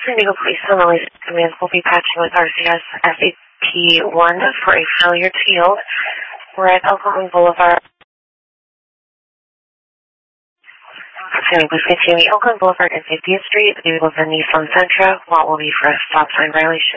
San Diego Police and Lily Command will be patching with RCS SAP-1 for a failure to yield. We're at Elkhorn Boulevard. San Diego Police, Elkhorn Boulevard and 50th Street. The vehicle is a Nissan Sentra. What will be for a stop sign violation?